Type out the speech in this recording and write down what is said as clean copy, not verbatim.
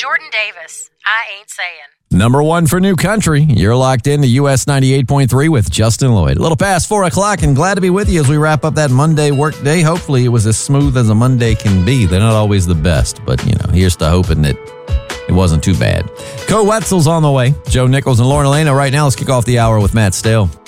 Jordan Davis, I ain't saying. Number 1 for New Country. You're locked in to US 98.3 with Justin Lloyd. A little past 4 o'clock and glad to be with you as we wrap up that Monday work day. Hopefully it was as smooth as a Monday can be. They're not always the best, but, here's to hoping that it wasn't too bad. Co Wetzel's on the way. Joe Nichols and Lauren Elena right now. Let's kick off the hour with Matt Stale.